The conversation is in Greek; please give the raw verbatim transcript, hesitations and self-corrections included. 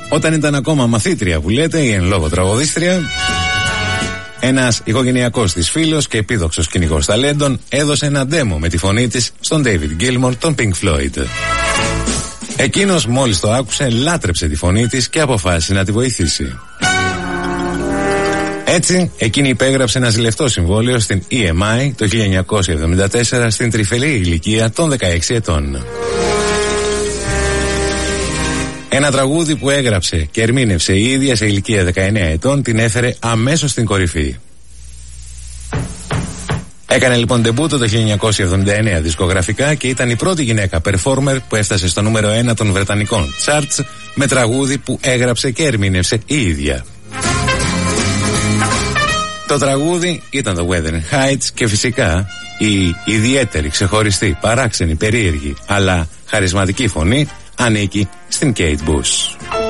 Όταν ήταν ακόμα μαθήτρια που λέτε ή εν λόγω τραγουδίστρια, ένας οικογενειακός της φίλος και επίδοξος κυνηγός ταλέντων έδωσε ένα demo με τη φωνή της στον David Gilmour των Pink Floyd. Εκείνος μόλις το άκουσε λάτρεψε τη φωνή της και αποφάσισε να τη βοηθήσει. Έτσι, εκείνη υπέγραψε ένα ζηλευτό συμβόλαιο στην ι εμ άι το χίλια εννιακόσια εβδομήντα τέσσερα στην τρυφερή ηλικία των δεκαέξι ετών. Ένα τραγούδι που έγραψε και ερμήνευσε η ίδια σε ηλικία δεκαεννέα ετών την έφερε αμέσως στην κορυφή. Έκανε λοιπόν ντεμπούτο το χίλια εννιακόσια εβδομήντα εννέα δισκογραφικά και ήταν η πρώτη γυναίκα performer που έφτασε στο νούμερο ένα των βρετανικών charts με τραγούδι που έγραψε και ερμήνευσε η ίδια. Το τραγούδι ήταν το Wuthering Heights και φυσικά η ιδιαίτερη, ξεχωριστή, παράξενη, περίεργη αλλά χαρισματική φωνή ανήκει στην Kate Bush.